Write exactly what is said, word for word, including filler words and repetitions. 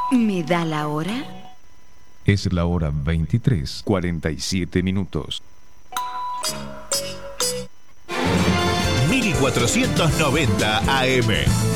¿Me da la hora? Es la hora veintitrés, cuarenta y siete minutos. mil cuatrocientos noventa A M.